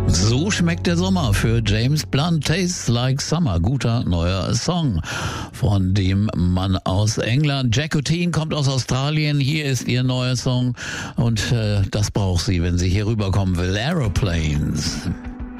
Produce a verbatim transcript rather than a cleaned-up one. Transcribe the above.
So schmeckt der Sommer für James Blunt. Tastes Like Summer. Guter neuer Song von dem Mann aus England. Jacqueline kommt aus Australien. Hier ist ihr neuer Song und äh, das braucht sie, wenn sie hier rüberkommen will. Aeroplanes.